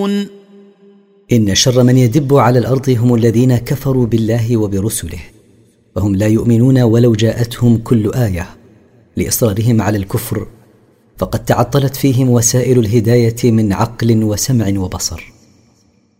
يعلمون. إن شر من يدب على الأرض هم الذين كفروا بالله وبرسله، وهم لا يؤمنون ولو جاءتهم كل آية، لإصرارهم على الكفر، فقد تعطلت فيهم وسائل الهداية من عقل وسمع وبصر.